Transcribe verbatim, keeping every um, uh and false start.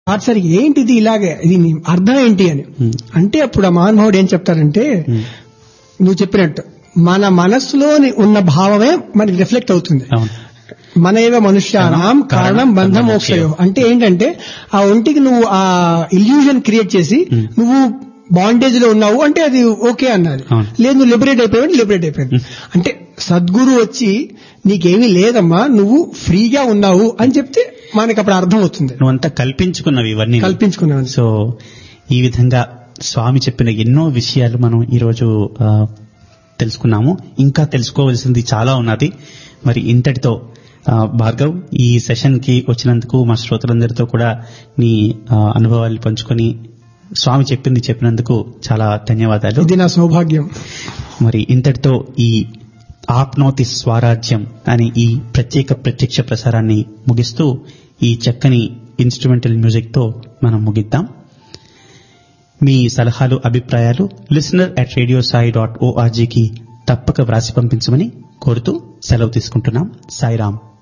సరే ఏంటిది ఇలాగే ఇది నీ అర్థం ఏంటి అని అంటే అప్పుడు ఆ మహానుభావుడు ఏం చెప్తారంటే నువ్వు చెప్పినట్టు మన మనస్సులోని ఉన్న భావమే మనకి రిఫ్లెక్ట్ అవుతుంది. మన ఏవ మనుష్యానాం కారణం బంధ మోక్షయో అంటే ఏంటంటే ఆ ఒంటికి నువ్వు ఆ ఇల్యూజన్ క్రియేట్ చేసి నువ్వు బాండేజ్ లో ఉన్నావు అంటే అది ఓకే అన్నది. లేదు నువ్వు లిబరేట్ అయిపోయావు లిబరేట్ అయిపోయింది అంటే సద్గురు వచ్చి నీకేమీ లేదమ్మా నువ్వు ఫ్రీగా ఉన్నావు అని చెప్తే మనకి అప్పుడు అర్థం అవుతుంది. నువ్వంతా కల్పించుకున్నవి ఇవన్నీ కల్పించుకున్నావు. సో ఈ విధంగా స్వామి చెప్పిన ఎన్నో విషయాలు మనం ఈరోజు తెలుసుకున్నాము. ఇంకా తెలుసుకోవాల్సింది చాలా ఉన్నది. మరి ఇంతటితో భార్గవ్ ఈ సెషన్ కి వచ్చినందుకు మా శ్రోతలందరితో కూడా నీ అనుభవాలు పంచుకొని స్వామి చెప్పింది చెప్పినందుకు చాలా ధన్యవాదాలు. ఇది నా సౌభాగ్యం. మరి ఇంతటితో ఈ ఆప్నోతి స్వరాజ్యం అనే ఈ ప్రత్యేక ప్రత్యక్ష ప్రసారాన్ని ముగిస్తూ ఈ చక్కని ఇన్స్ట్రుమెంటల్ మ్యూజిక్ తో మనం ముగిద్దాం. మీ సలహాలు అభిప్రాయాలు listener at radio Sai dot ఓఆర్జీకి తప్పక వ్రాసి పంపించమని కోరుతూ సెలవు తీసుకుంటున్నాం. సాయిరాం.